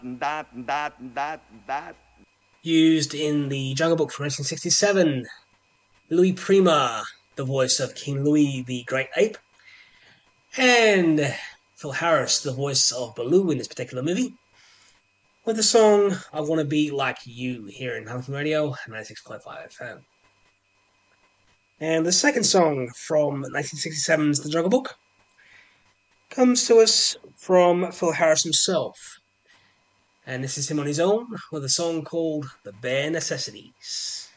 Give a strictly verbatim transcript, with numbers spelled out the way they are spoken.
that, that, that, that. Used in the Jungle Book from nineteen sixty-seven. Louis Prima, the voice of King Louis the Great Ape. And Phil Harris, the voice of Baloo in this particular movie. With the song I Want to Be Like You here in Huntington Radio, ninety-six point five F M. And the second song from nineteen sixty-seven's The Jungle Book comes to us from Phil Harris himself. And this is him on his own with a song called The Bare Necessities.